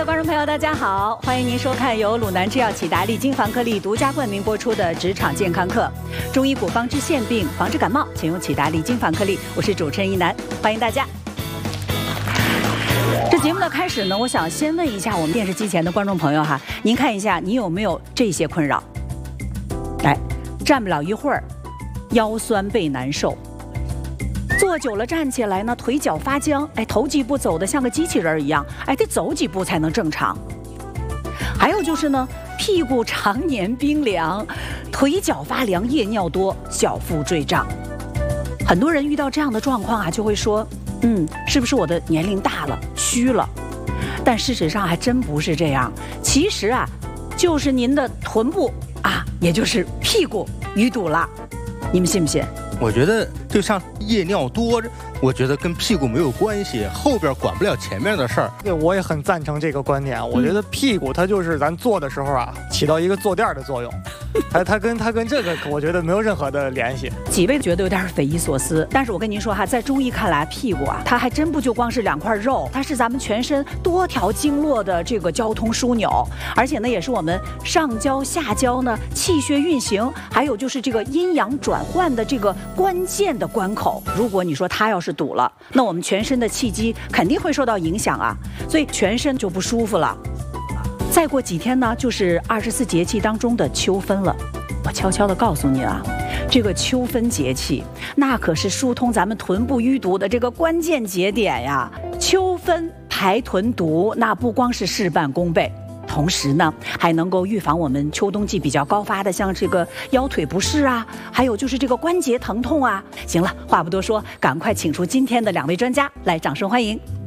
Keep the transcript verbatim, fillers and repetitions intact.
的观众朋友，大家好，欢迎您收看由鲁南制药启达利金防克力独家冠名播出的职场健康课，中医古方治腺病，防治感冒，请用启达利金防克力。我是主持人一楠，欢迎大家。这节目的开始呢，我想先问一下我们电视机前的观众朋友哈，您看一下，你有没有这些困扰？来，站不了一会儿，腰酸背难受。坐久了站起来呢，腿脚发僵，哎，头几步走得像个机器人一样，哎，得走几步才能正常。还有就是呢，屁股常年冰凉，腿脚发凉，夜尿多，小腹坠胀。很多人遇到这样的状况啊，就会说，嗯，是不是我的年龄大了，虚了？但事实上还真不是这样，其实啊，就是您的臀部啊，也就是屁股淤堵了，你们信不信？ 我觉得就像夜尿多，我觉得跟屁股没有关系，后边管不了前面的事儿。 对，我也很赞成这个观点。我觉得屁股它就是咱坐的时候啊，起到一个坐垫的作用，它它跟它跟这个我觉得没有任何的联系。 几位觉得有点匪夷所思，但是我跟您说哈，在中医看来，屁股啊，它还真不就光是两块肉，它是咱们全身多条经络的这个交通枢纽，而且呢，也是我们上焦下焦呢气血运行，还有就是这个阴阳转换的这个关键的关口。如果你说它要是堵了，那我们全身的气机肯定会受到影响啊，所以全身就不舒服了。再过几天呢，就是二十四节气当中的秋分了。我悄悄地告诉您啊，这个秋分节气，那可是疏通咱们臀部淤堵的这个关键节点呀。秋分排臀毒，那不光是事半功倍，同时呢，还能够预防我们秋冬季比较高发的，像这个腰腿不适啊，还有就是这个关节疼痛啊。行了，话不多说，赶快请出今天的两位专家，来，掌声欢迎。